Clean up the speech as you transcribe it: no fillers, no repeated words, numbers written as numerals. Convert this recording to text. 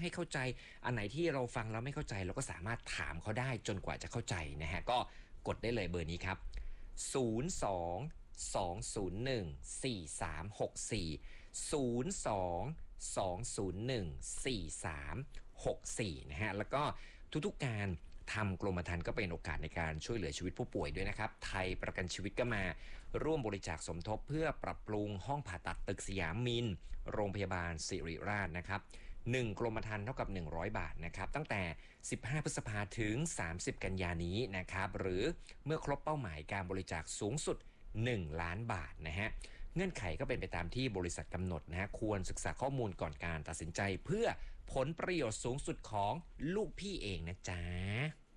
ให้เข้าใจอันไหนที่เราฟังแล้วไม่เข้าใจเราก็สามารถถามเขาได้จนกว่าจะเข้าใจนะฮะก็กดได้เลยเบอร์นี้ครับ02-201-4364นะฮะแล้วก็ทุกๆการทำกรมธรรม์ก็เป็นโอกาสในการช่วยเหลือชีวิตผู้ป่วยด้วยนะครับไทยประกันชีวิตก็มาร่วมบริจาคสมทบเพื่อปรับปรุงห้องผ่าตัดตึกสยามมินโรงพยาบาลศิริราชนะครับ1กรมธรรม์เท่ากับ100 บาทนะครับตั้งแต่15พฤษภาถึง30กันยานี้นะครับหรือเมื่อครบเป้าหมายการบริจาคสูงสุด1 ล้านบาทนะฮะเงื่อนไขก็เป็นไปตามที่บริษัทกำหนดนะฮะควรศึกษาข้อมูลก่อนการตัดสินใจเพื่อผลประโยชน์สูงสุดของลูกพี่เองนะจ๊ะ